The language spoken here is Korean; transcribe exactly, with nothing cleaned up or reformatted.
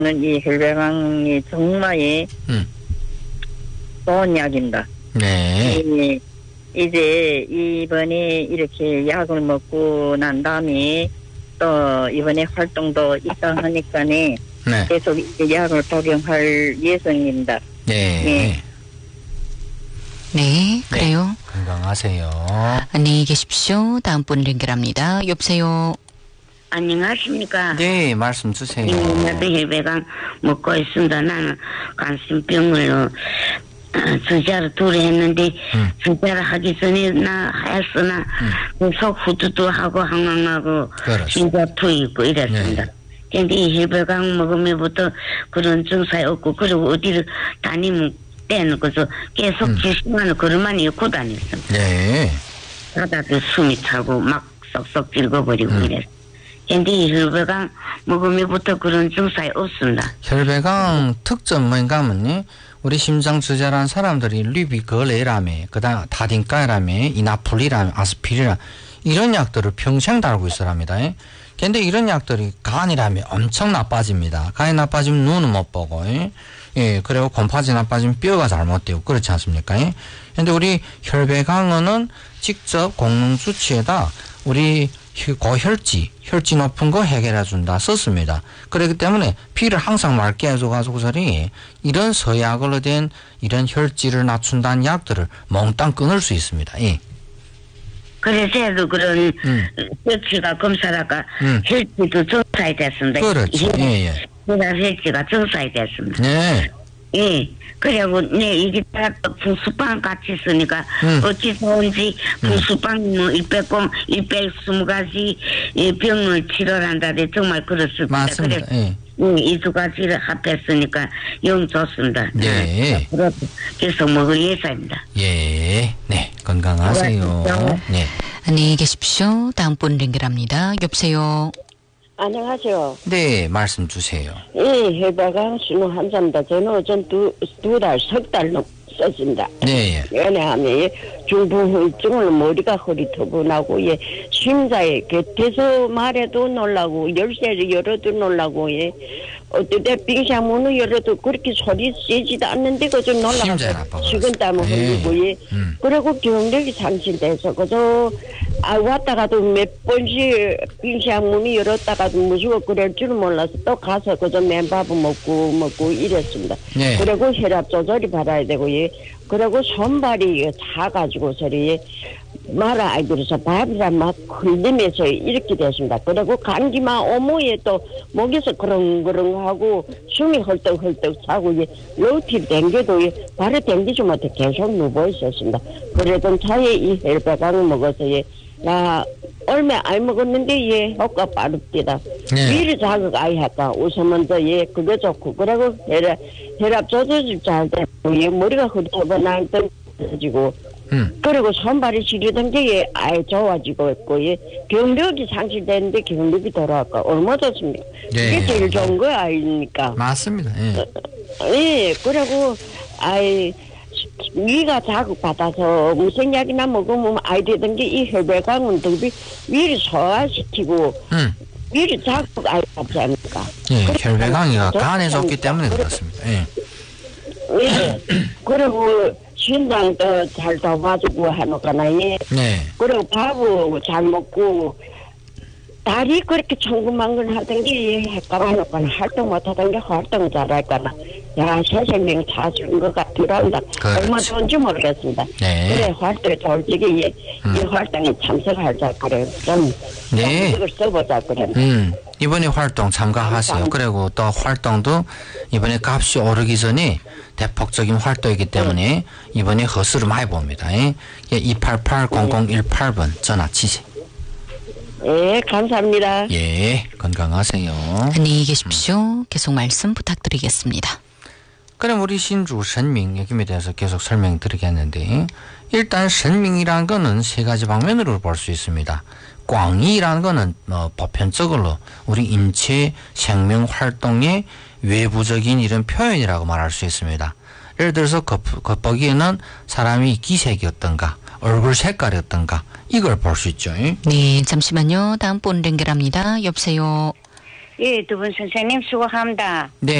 이 혈배강이 정말 음. 좋은 약입니다. 네. 이, 이제 이번에 이렇게 약을 먹고 난 다음에 또 이번에 활동도 있다 하니까네 네. 계속 약을 복용할 예정입니다. 네. 네. 네, 그래요. 네. 건강하세요. 안녕히 계십시오. 다음 분 연결합니다. 여보세요. 안녕하십니까. 네, 말씀 주세요. 나도 혈배강 먹고 있습니다. 나는 간신병으로 주자를 둘 했는데 음. 주자를 하기 전에 나 했으나 음. 속 후두도 하고 항항하고 그렇습니다. 심장도 있고 이랬습니다. 네. 근데 이 혈배강 먹으면부터 그런 증상이 없고 그리고 어디를 다니면 때는 그래서 계속 음. 지시만을 걸음만 입고 다녔습니다. 네. 가다가 숨이 차고 막 썩썩 질거버리고 음. 이랬어요. 근데 이 혈배강 먹으면부터 그런 증상이 없습니다. 혈배강 특점 뭔가 하면요. 우리 심장 저절한 사람들이 리비걸레라며, 그 다음 다딘가라며, 이나플리라며, 아스피리라 이런 약들을 평생 달고 있으랍니다. 근데 이런 약들이 간이라면 엄청 나빠집니다. 간이 나빠지면 눈은 못 보고, 예, 그리고 곰파지 나빠지면 뼈가 잘못되고 그렇지 않습니까? 근데 우리 혈배강은 직접 공능 수치에다 우리 고혈지, 혈지 높은 거 해결해 준다 썼습니다. 그렇기 때문에 피를 항상 맑게 해줘가지고서리 이런 서약으로 된 이런 혈지를 낮춘다는 약들을 몽땅 끊을 수 있습니다. 예. 그래서 그런 음. 혈지가 검사라가 음. 혈지도 정상이 됐습니다. 그렇죠. 예, 예. 혈지가 정상이 됐습니다. 네. 예. 그리고 네 이게 다 풍수빵 같이 쓰니까 음. 어찌 좋은지 풍수빵 뭐 일백공 일백이십 가지 병을 치료한다데 정말 그렇습니다. 맞습니다. 예. 음, 이 두 가지를 합했으니까 영 좋습니다. 예. 그래서 먹을 예사입니다. 예. 네. 건강하세요. 네. 안녕히 계십시오. 다음 분 연결합니다. 여보세요. 안녕하세요. 네, 말씀 주세요. 예, 혈배강 신호 환자입니다. 저는 어전 두, 두 달, 석 달 썼습니다. 네, 예. 왜냐하면, 예, 중풍후증을 머리가 허리터분하고, 예, 심장에 곁에서 말해도 놀라고, 열쇠를 열어도 놀라고, 예, 어떨 때 빙상 문을 열어도 그렇게 소리 세지도 않는데, 그저 놀라고, 식은땀을 흘리고, 예, 음. 그리고 경력이 상실돼서, 그저, 아, 왔다 가도 몇 번씩 빙상 문이 열었다가도 무서워 그럴 줄 몰라서 또 가서 그저 맨밥을 먹고 먹고 이랬습니다. 네. 그리고 혈압 조절이 받아야 되고, 예. 그리고 손발이 차가지고서리 말아 아이들에서 밥이랑 막 흘리면서 이렇게 됐습니다. 그리고 감기만 오모에 또 목에서 그렁그렁하고 숨이 헐떡헐떡 차고, 예. 로티 댕겨도 예. 발에 댕기지 못해 계속 누워 있었습니다. 그러던 차에 이 혈배강을 먹어서, 예. 나 얼마 안 먹었는데 예 효과 빠릅니다. 네. 위를 자극 아이 할까 웃으면 더 예 그거 좋고 그리고 혈압 혈압 조절 잘 되고 예 머리가 흐릿하고 지고 음. 그리고 손발이 시리던 게 예 아예 좋아지고 있고 예 경력이 상실되는데 경력이 돌아왔까 얼마 좋습니까? 네. 그게 제일 좋은 거 아닙니까? 맞습니다. 예. 예 그리고 아이 위가 자극받아서 무슨 약이나 먹으면 아이 되던 게 이 혈배강은 더비 위를 소화시키고 음. 위를 자극 아이 받지 않을까? 예, 혈배강이가 간에 좋기 때문에 그렇습니다. 예. 예. 그리고 신장도 잘 도와주고 하노까나 예. 네. 그리고 밥을 잘 먹고 다리 그렇게 천근만근 하던 게 헷갈아놓거나 활동 못하던 게 활동 잘할까나 야 새 생명 찾은 것 같더란다. 얼마 좋은지 모르겠습니다. 네. 그래 활동 솔직히 예, 음. 이 활동에 참석하자 그래 좀 네. 이걸 써보자 그래. 음. 이번에 활동 참가하세요. 그리고 또 활동도 이번에 값이 오르기 전에 대폭적인 활동이기 때문에 이번에 허수를 많이 봅니다. 예. 이팔팔 공공일팔 번 전화 치세요. 예, 감사합니다. 예, 건강하세요. 안녕히 계십시오. 음. 계속 말씀 부탁드리겠습니다. 그럼 우리 신주 선명 여기에 대해서 계속 설명드리겠는데, 일단 선명이라는 거는 세 가지 방면으로 볼 수 있습니다. 광의라는 거는 뭐 보편적으로 우리 인체 생명 활동의 외부적인 이런 표현이라고 말할 수 있습니다. 예를 들어서 겉보기에는 사람이 기색이 어떤가, 얼굴 색깔이 어떤가, 이걸 볼 수 있죠. 네, 잠시만요. 다음 분 연결합니다. 여보세요. 예, 두 분 선생님 수고합니다. 네.